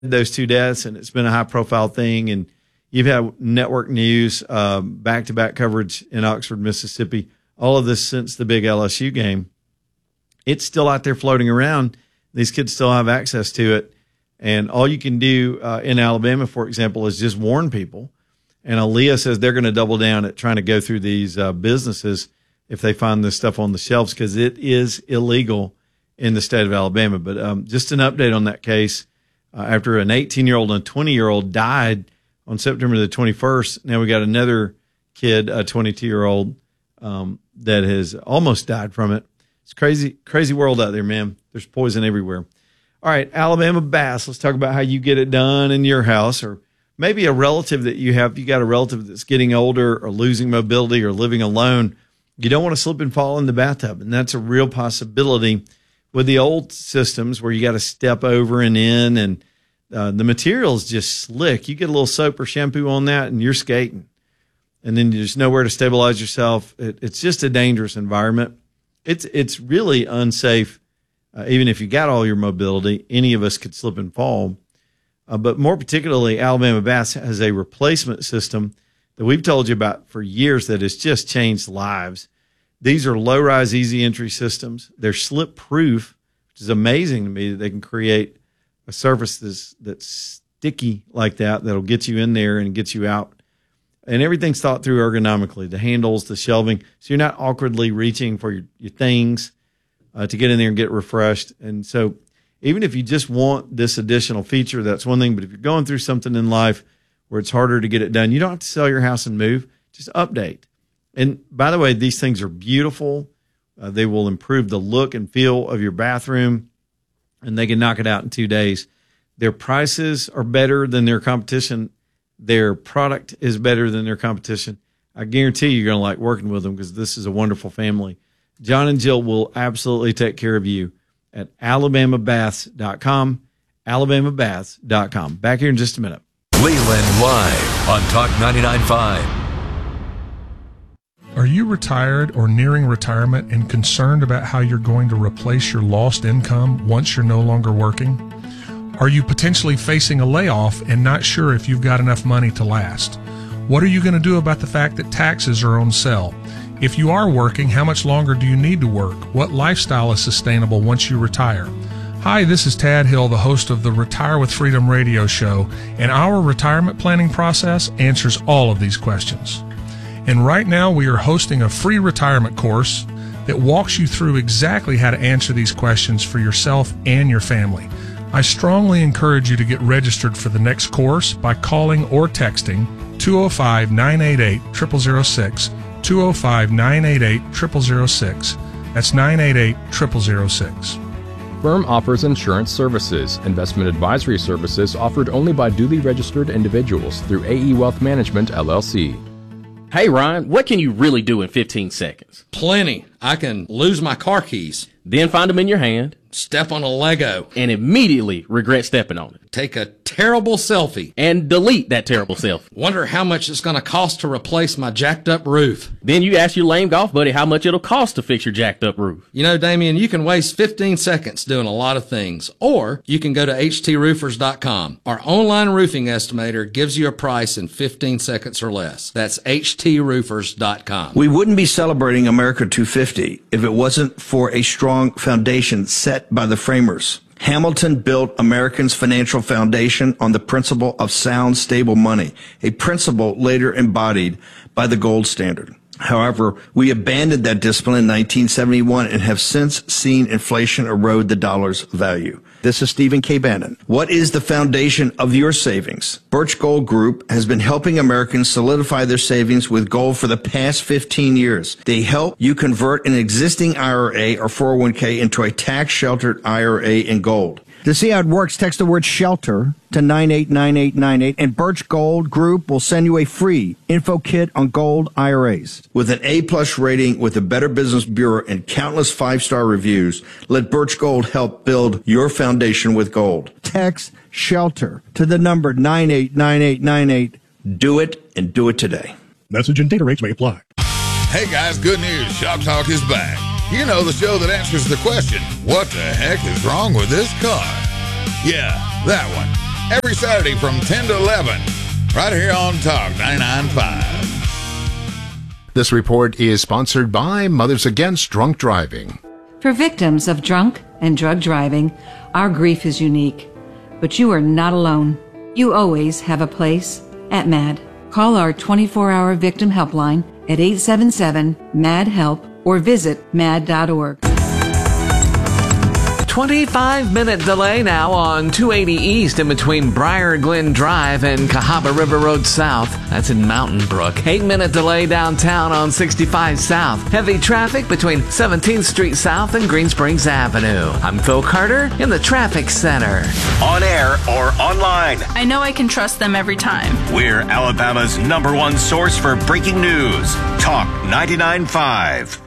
those two deaths, and it's been a high-profile thing. And you've had network news, back-to-back coverage in Oxford, Mississippi, all of this since the big LSU game. It's still out there floating around. These kids still have access to it. And all you can do in Alabama, for example, is just warn people. And Aaliyah says they're going to double down at trying to go through these businesses if they find this stuff on the shelves, because it is illegal in the state of Alabama. But just an update on that case. After an 18-year-old and a 20-year-old died on September the 21st, now we got another kid, a 22-year-old, that has almost died from it. It's crazy world out there, man. There's poison everywhere. All right, Alabama Bass. Let's talk about how you get it done in your house, or maybe a relative that you have. You got a relative that's getting older or losing mobility or living alone. You don't want to slip and fall in the bathtub, and that's a real possibility with the old systems where you got to step over and in, and the material is just slick. You get a little soap or shampoo on that, and you're skating. And then there's nowhere to stabilize yourself. It's just a dangerous environment. It's really unsafe. Even if you got all your mobility, any of us could slip and fall. But more particularly, Alabama Bass has a replacement system that we've told you about for years that has just changed lives. These are low-rise, easy-entry systems. They're slip-proof, which is amazing to me that they can create a surface that's sticky like that, that'll get you in there and get you out. And everything's thought through ergonomically, the handles, the shelving, so you're not awkwardly reaching for your things to get in there and get refreshed. And so even if you just want this additional feature, that's one thing. But if you're going through something in life where it's harder to get it done, you don't have to sell your house and move. Just update. And by the way, these things are beautiful. They will improve the look and feel of your bathroom, and they can knock it out in 2 days. Their prices are better than their competition. Their product is better than their competition. I guarantee you're going to like working with them because this is a wonderful family. John and Jill will absolutely take care of you at alabamabaths.com, alabamabaths.com. Back here in just a minute. Leland Live on Talk 99.5. Are you retired or nearing retirement and concerned about how you're going to replace your lost income once you're no longer working? Are you potentially facing a layoff and not sure if you've got enough money to last? What are you going to do about the fact that taxes are on sale? If you are working, how much longer do you need to work? What lifestyle is sustainable once you retire? Hi, this is Tad Hill, the host of the Retire with Freedom radio show, and our retirement planning process answers all of these questions. And right now we are hosting a free retirement course that walks you through exactly how to answer these questions for yourself and your family. I strongly encourage you to get registered for the next course by calling or texting 205-988-0006, 205-988-0006. That's 988-0006. Firm offers insurance services. Investment advisory services offered only by duly registered individuals through AE Wealth Management, LLC. Hey, Ryan, what can you really do in 15 seconds? Plenty. I can lose my car keys. Then find them in your hand. Step on a Lego. And immediately regret stepping on it. Take a terrible selfie. And delete that terrible selfie. Wonder how much it's going to cost to replace my jacked up roof. Then you ask your lame golf buddy how much it'll cost to fix your jacked up roof. You know, Damien, you can waste 15 seconds doing a lot of things. Or you can go to HTRoofers.com. Our online roofing estimator gives you a price in 15 seconds or less. That's HTRoofers.com. We wouldn't be celebrating America 250 if it wasn't for a strong foundation set by the framers. Hamilton built Americans' financial foundation on the principle of sound, stable money, a principle later embodied by the gold standard. However, we abandoned that discipline in 1971 and have since seen inflation erode the dollar's value. This is Stephen K. Bannon. What is the foundation of your savings? Birch Gold Group has been helping Americans solidify their savings with gold for the past 15 years. They help you convert an existing IRA or 401k into a tax-sheltered IRA in gold. To see how it works, text the word SHELTER to 989898, and Birch Gold Group will send you a free info kit on gold IRAs. With an A-plus rating with the Better Business Bureau and countless 5-star reviews, let Birch Gold help build your foundation with gold. Text SHELTER to the number 989898. Do it, and do it today. Message and data rates may apply. Hey guys, good news. Shop Talk is back. You know, the show that answers the question, what the heck is wrong with this car? Yeah, that one. every Saturday from 10 to 11, right here on Talk 99.5. This report is sponsored by Mothers Against Drunk Driving. For victims of drunk and drug driving, our grief is unique. But you are not alone. You always have a place at MAD. Call our 24-hour victim helpline at 877-MAD-HELP or visit mad.org. 25-minute delay now on 280 East in between Briar Glen Drive and Cahaba River Road South. That's in Mountain Brook. 8-minute delay downtown on 65 South. Heavy traffic between 17th Street South and Green Springs Avenue. I'm Phil Carter in the Traffic Center. On air or online, I know I can trust them every time. We're Alabama's #1 source for breaking news. Talk 99.5.